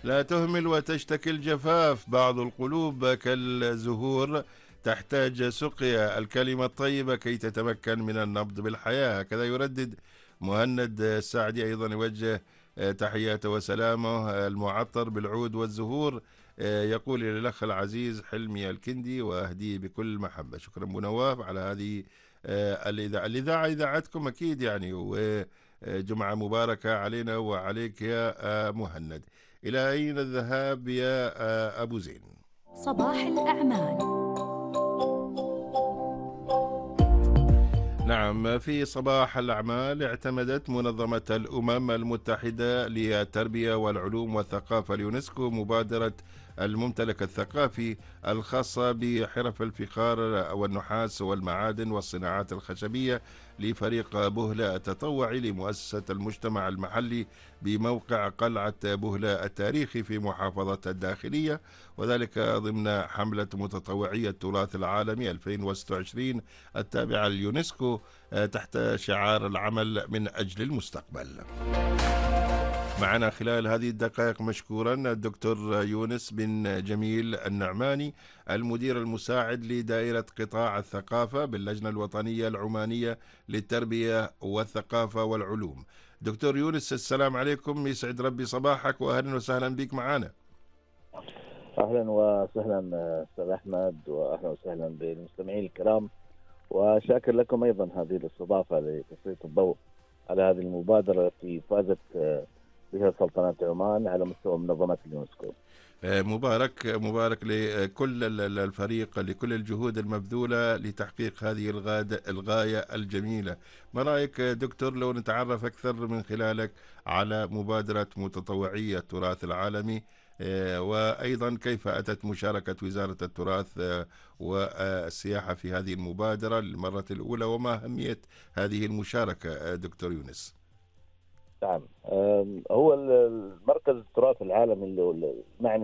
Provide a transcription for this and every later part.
لا تهمل وتشتكي الجفاف، بعض القلوب كالزهور تحتاج سقيا، الكلمة الطيبة كي تتمكن من النبض بالحياة. هكذا يردد مهند السعدي. أيضا يوجه تحياته وسلامه المعطر بالعود والزهور. يقول إلى الأخ العزيز حلمي الكندي وأهديه بكل محبة. شكرا أبو نواف على هذه الإذاعة إذاعتكم أكيد يعني، وجمعة مباركة علينا وعليك يا مهند. إلى أين الذهاب يا أبو زين؟ صباح الأعمال. نعم، في صباح الأعمال اعتمدت منظمة الأمم المتحدة للتربية والعلوم والثقافة اليونسكو مبادرة الممتلك الثقافي الخاصة بحرف الفخار والنحاس والمعادن والصناعات الخشبية لفريق بهلة التطوعي لمؤسسة المجتمع المحلي بموقع قلعة بهلة التاريخي في محافظة الداخلية، وذلك ضمن حملة متطوعية التراث العالمي 2026 التابعة لليونسكو تحت شعار العمل من أجل المستقبل. معنا خلال هذه الدقائق مشكورا الدكتور يونس بن جميل النعماني، المدير المساعد لدائرة قطاع الثقافة باللجنة الوطنية العمانية للتربية والثقافة والعلوم. دكتور يونس، السلام عليكم، يسعد ربي صباحك وأهلا وسهلا بك معنا. اهلا وسهلا استاذ احمد، واهلا وسهلا بالمستمعين الكرام، وشاكر لكم ايضا هذه الاستضافه لتسليط الضوء على هذه المبادره التي فازت بها سلطنه عمان على مستوى منظمه اليونسكو. مبارك مبارك لكل الفريق، لكل الجهود المبذولة لتحقيق هذه الغاية الجميلة. ما رأيك دكتور لو نتعرف أكثر من خلالك على مبادرة متطوعية التراث العالمي، وأيضا كيف أتت مشاركة وزارة التراث والسياحة في هذه المبادرة للمرة الأولى، وما أهمية هذه المشاركة دكتور يونس؟ نعم، هو المركز التراث العالمي المعني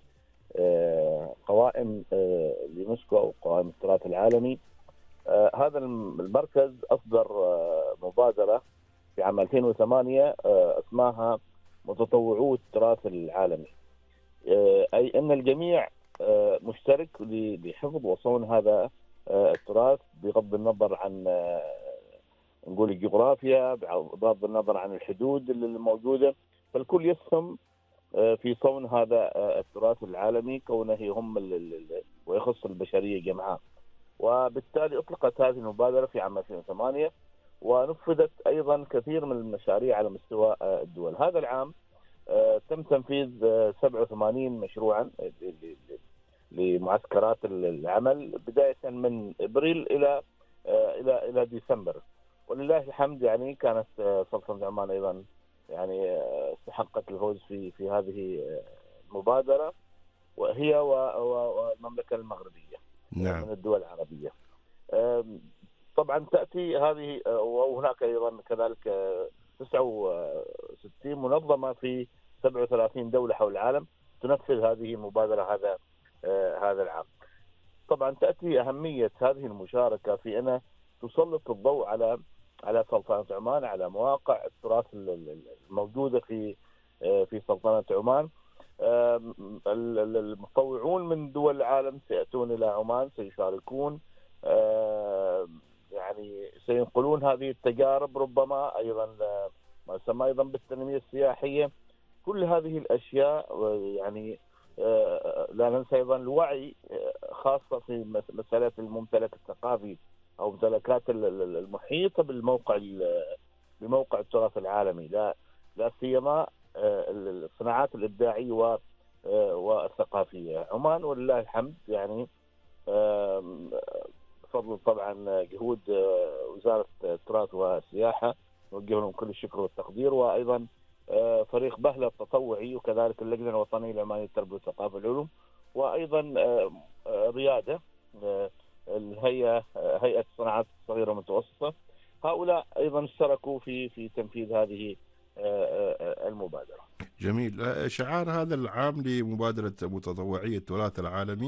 بقوائم اليونسكو او قوائم التراث العالمي. هذا المركز اصدر مبادره في عام 2008 اسماها متطوعو التراث العالمي، اي ان الجميع مشترك لحفظ وصون هذا التراث بغض النظر عن نقول الجغرافيا، بغض النظر عن الحدود الموجوده، فالكل يسهم في صون هذا التراث العالمي كونه يهم ويخص البشريه جمعاء. وبالتالي اطلقت هذه المبادره في عام 2008، ونفذت ايضا كثير من المشاريع على مستوى الدول. هذا العام تم تنفيذ 87 مشروعا لمعسكرات العمل بدايه من ابريل الى ديسمبر، ولله الحمد. يعني كانت سلطنة عمان ايضا يعني استحقت الفوز في هذه المبادره، وهي والمملكه المغربيه نعم. من الدول العربيه. طبعا تاتي هذه، وهناك ايضا كذلك 69 منظمه في 37 دوله حول العالم تنفذ هذه المبادره هذا العام. طبعا تاتي اهميه هذه المشاركه في ان تسلط الضوء على سلطنة عمان، على مواقع التراث الموجودة في سلطنة عمان. المتطوعون من دول العالم سيأتون إلى عمان، سيشاركون، يعني سينقلون هذه التجارب، ربما أيضا ما يسمى أيضا بالتنمية السياحية. كل هذه الأشياء يعني لا ننسى أيضا الوعي، خاصة في مسألة الممتلك الثقافي او ممتلكات المحيطه بموقع التراث العالمي، لا سيما الصناعات الابداعيه والثقافيه. عمان ولله الحمد يعني بفضل طبعا جهود وزاره التراث والسياحه، نوجه لهم كل الشكر والتقدير، وايضا فريق بهلة التطوعي، وكذلك اللجنه الوطنيه العمانيه للتربيه والثقافه والعلوم، وايضا رياده هيئة الصناعات الصغيرة والمتوسطة. هؤلاء أيضا اشتركوا في تنفيذ هذه المبادرة. جميل. شعار هذا العام لمبادرة متطوعية التراث العالمي